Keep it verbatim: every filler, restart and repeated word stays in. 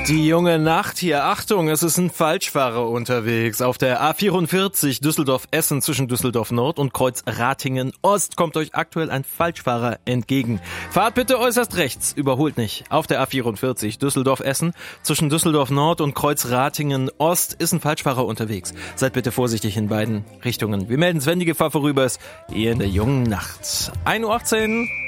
Die junge Nacht hier. Achtung, es ist ein Falschfahrer unterwegs. Auf der A vierundvierzig Düsseldorf-Essen zwischen Düsseldorf Nord und Kreuz Ratingen Ost kommt euch aktuell ein Falschfahrer entgegen. Fahrt bitte äußerst rechts, überholt nicht. Auf der A vierundvierzig Düsseldorf-Essen zwischen Düsseldorf Nord und Kreuz Ratingen Ost ist ein Falschfahrer unterwegs. Seid bitte vorsichtig in beiden Richtungen. Wir melden, wenn die Gefahr vorüber ist, eher in der jungen Nacht. ein Uhr achtzehn